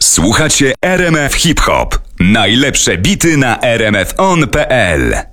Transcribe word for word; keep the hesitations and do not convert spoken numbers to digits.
Słuchacie R M F Hip Hop. Najlepsze bity na r m f on kropka p l.